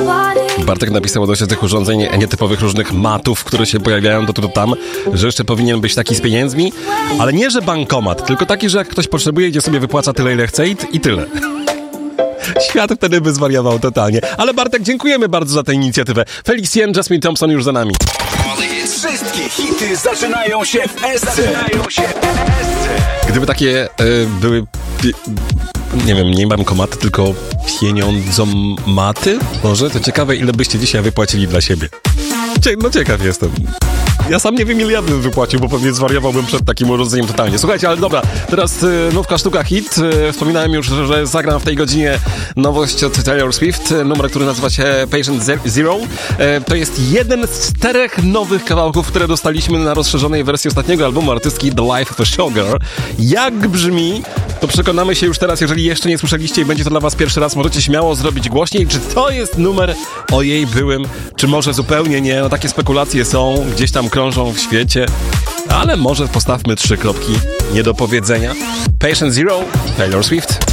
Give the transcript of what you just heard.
Bartek napisał odnośnie tych urządzeń nietypowych różnych matów, które się pojawiają to tam, że jeszcze powinien być taki z pieniędzmi, ale nie, że bankomat, tylko taki, że jak ktoś potrzebuje, gdzie sobie wypłaca tyle, ile chce i tyle. Świat wtedy by zwariował totalnie. Ale Bartek, dziękujemy bardzo za tę inicjatywę. Felix Jen, Jasmine Thompson już za nami. Wszystkie hity zaczynają się w SC. Gdyby takie były... nie wiem, nie bankomaty, tylko pieniądzomaty? Może? To ciekawe, ile byście dzisiaj wypłacili dla siebie. No ciekaw jestem. Ja sam nie wiem, ile ja bym wypłacił, bo pewnie zwariowałbym przed takim urządzeniem totalnie. Słuchajcie, ale dobra, teraz nówka sztuka hit. Wspominałem już, że zagram w tej godzinie nowość od Taylor Swift. Numer, który nazywa się Patient Zero. To jest jeden z 4 nowych kawałków, które dostaliśmy na rozszerzonej wersji ostatniego albumu artystki The Life of a Showgirl. Jak brzmi, to przekonamy się już teraz, jeżeli jeszcze nie słyszeliście i będzie to dla was pierwszy raz, możecie śmiało zrobić głośniej, czy to jest numer o jej byłym, czy może zupełnie nie. No takie spekulacje są, gdzieś tam krążą w świecie, ale może postawmy 3 kropki niedopowiedzenia. Patient Zero, Taylor Swift.